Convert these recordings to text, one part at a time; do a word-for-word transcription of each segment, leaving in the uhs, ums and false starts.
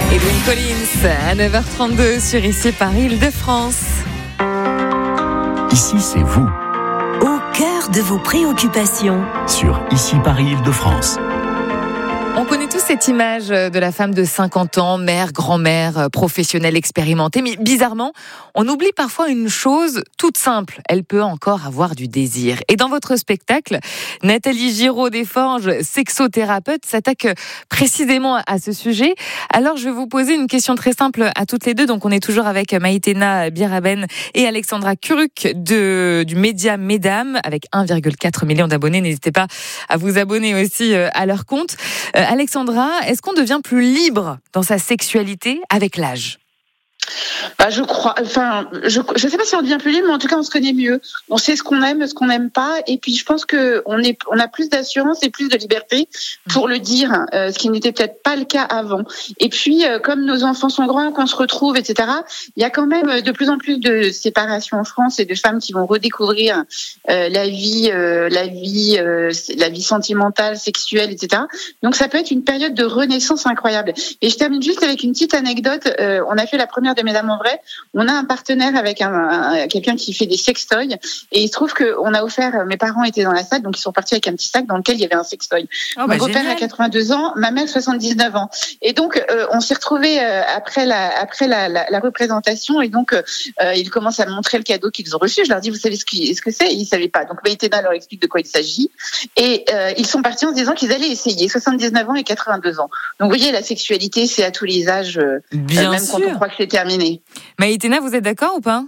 Edwin Collins à neuf heures trente-deux sur Ici Paris Île-de-France. Ici, c'est vous. Au cœur de vos préoccupations. Sur Ici Paris Île-de-France. On connaît tous cette image de la femme de cinquante ans, mère, grand-mère, professionnelle expérimentée. Mais bizarrement, on oublie parfois une chose toute simple. Elle peut encore avoir du désir. Et dans votre spectacle, Nathalie Giraud-Desforges, sexothérapeute, s'attaque précisément à ce sujet. Alors, je vais vous poser une question très simple à toutes les deux. Donc, on est toujours avec Maïtena Biraben et Alexandra Kuruc de, du média Mesdames, avec un virgule quatre million d'abonnés. N'hésitez pas à vous abonner aussi à leur compte. Euh, Alexandra, est-ce qu'on devient plus libre dans sa sexualité avec l'âge ? Bah, je crois, enfin, je, je sais pas si on devient plus libre, mais en tout cas, on se connaît mieux. On sait ce qu'on aime, ce qu'on n'aime pas, et puis je pense que on est, on a plus d'assurance et plus de liberté pour le dire, euh, ce qui n'était peut-être pas le cas avant. Et puis, euh, comme nos enfants sont grands, qu'on se retrouve, et cetera, il y a quand même de plus en plus de séparations en France et de femmes qui vont redécouvrir euh, la vie, euh, la vie, euh, la vie sentimentale, sexuelle, et cetera. Donc, ça peut être une période de renaissance incroyable. Et je termine juste avec une petite anecdote. Euh, on a fait la première de Mesdames en vrai, on a un partenaire avec un, un quelqu'un qui fait des sextoys et il se trouve que on a offert, mes parents étaient dans la salle, donc ils sont partis avec un petit sac dans lequel il y avait un sextoy. Oh bah, mon beau-père a quatre-vingt-deux ans, ma mère soixante-dix-neuf ans, et donc euh, on s'est retrouvés euh, après la après la, la, la représentation, et donc euh, ils commencent à me montrer le cadeau qu'ils ont reçu. Je leur dis, vous savez ce, qui, ce que c'est? Ils savaient pas. Donc Maïtena leur explique de quoi il s'agit, et euh, ils sont partis en se disant qu'ils allaient essayer. soixante-dix-neuf ans et quatre-vingt-deux ans. Donc vous voyez, la sexualité, c'est à tous les âges, euh, Bien même sûr. quand on croit que c'est terminé. Maïtena, vous êtes d'accord ou pas ?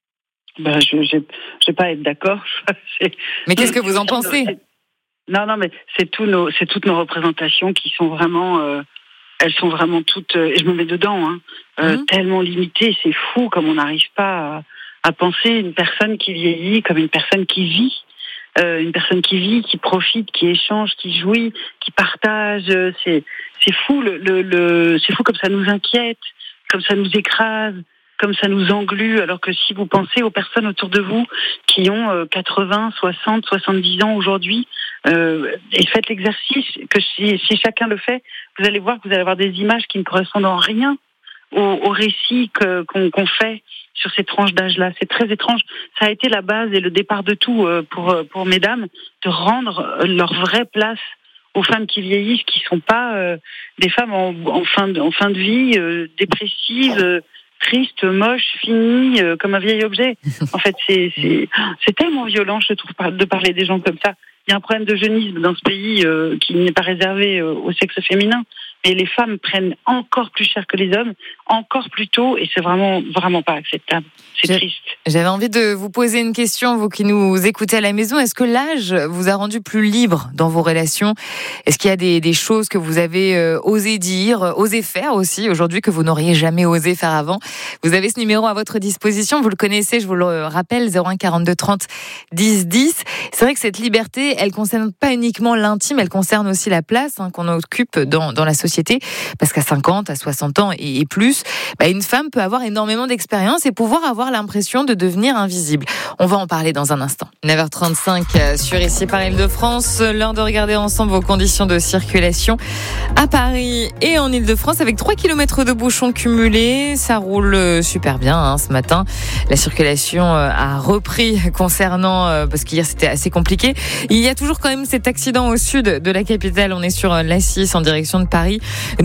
Ben, je ne vais pas être d'accord. C'est... Mais qu'est-ce que vous en pensez ? Non, non, mais c'est, tout nos, c'est toutes nos représentations qui sont vraiment... Euh, elles sont vraiment toutes... Euh, et je me mets dedans, hein, euh, mmh. tellement limitées. C'est fou comme on n'arrive pas à, à penser une personne qui vieillit comme une personne qui vit. Euh, une personne qui vit, qui profite, qui échange, qui jouit, qui partage. C'est, c'est fou, le, le, le, c'est fou comme ça nous inquiète, comme ça nous écrase, comme ça nous englue, alors que si vous pensez aux personnes autour de vous qui ont euh, quatre-vingts, soixante, soixante-dix ans aujourd'hui, euh, et faites l'exercice, que si, si chacun le fait, vous allez voir que vous allez avoir des images qui ne correspondent en rien au, au récit que, qu'on, qu'on fait sur ces tranches d'âge-là. C'est très étrange. Ça a été la base et le départ de tout euh, pour, pour Mesdames, de rendre leur vraie place aux femmes qui vieillissent, qui sont pas euh, des femmes en, en, fin de, en fin de vie, euh, dépressives, euh, tristes, moches, finies, euh, comme un vieil objet. En fait, c'est, c'est, c'est tellement violent, je trouve, de parler des gens comme ça. Il y a un problème de jeunisme dans ce pays euh, qui n'est pas réservé euh, au sexe féminin. Et les femmes prennent encore plus cher que les hommes, encore plus tôt, et c'est vraiment, vraiment pas acceptable. C'est J'ai, triste. J'avais envie de vous poser une question, vous qui nous écoutez à la maison. Est-ce que l'âge vous a rendu plus libre dans vos relations ? Est-ce qu'il y a des, des choses que vous avez euh, osé dire, euh, osé faire aussi aujourd'hui, que vous n'auriez jamais osé faire avant ? Vous avez ce numéro à votre disposition, vous le connaissez, je vous le rappelle, zéro un quarante-deux trente dix dix. C'est vrai que cette liberté, elle concerne pas uniquement l'intime, elle concerne aussi la place hein, qu'on occupe dans, dans la société. Parce qu'à cinquante, à soixante ans et plus, bah une femme peut avoir énormément d'expérience et pouvoir avoir l'impression de devenir invisible. On va en parler dans un instant. neuf heures trente-cinq sur Ici Paris Île-de-France. L'heure de regarder ensemble vos conditions de circulation à Paris et en Île-de-France avec trois kilomètres de bouchons cumulés. Ça roule super bien hein, ce matin. La circulation a repris concernant, parce qu'hier c'était assez compliqué. Il y a toujours quand même cet accident au sud de la capitale. On est sur l'A six en direction de Paris.